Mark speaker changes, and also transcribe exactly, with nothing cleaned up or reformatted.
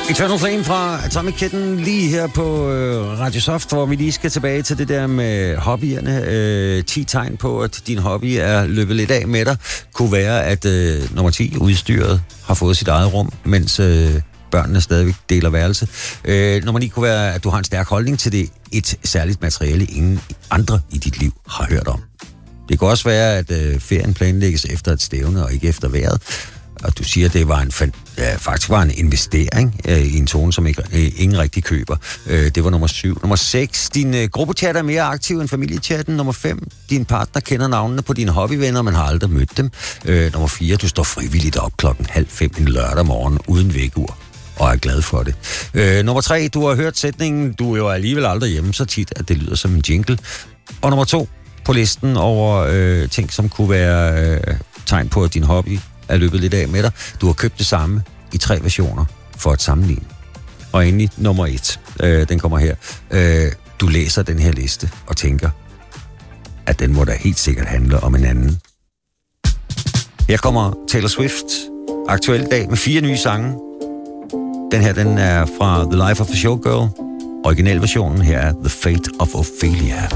Speaker 1: Eternal Flame fra Atomic Kitten lige her på øh, Radio Soft, hvor vi lige skal tilbage til det der med hobbyerne. Øh, ti tegn på, at din hobby er løbet lidt af med dig, kunne være, at øh, nummer ti, udstyret, har fået sit eget rum, mens øh, børnene stadigvæk deler værelse. Øh, nummer ni kunne være, at du har en stærk holdning til det, et særligt materiale, ingen andre i dit liv har hørt om. Det kan også være, at øh, ferien planlægges efter et stævne og ikke efter vejret. Og du siger, at det var en, ja, faktisk var en investering øh, i en tone, som ikke, øh, ingen rigtig køber. Øh, det var nummer syv. Nummer seks, din øh, gruppechat er mere aktiv end familiechatten. Nummer fem, din partner kender navnene på dine hobbyvenner, men har aldrig mødt dem. Øh, nummer fire, du står frivilligt op klokken halv fem en lørdag morgen uden vækkeur og er glad for det. Øh, nummer tre, du har hørt sætningen, du er jo alligevel aldrig hjemme så tit, at det lyder som en jingle. Og nummer to, på listen over øh, ting, som kunne være øh, tegn på, at din hobby er løbet lidt af med dig. Du har købt det samme i tre versioner for at sammenligne. Og endelig nummer et, øh, den kommer her. Øh, du læser den her liste og tænker, at den må da helt sikkert handle om en anden. Her kommer Taylor Swift, aktuel dag med fire nye sange. Den her, den er fra The Life of a Showgirl. Originalversionen her er The Fate of Ophelia.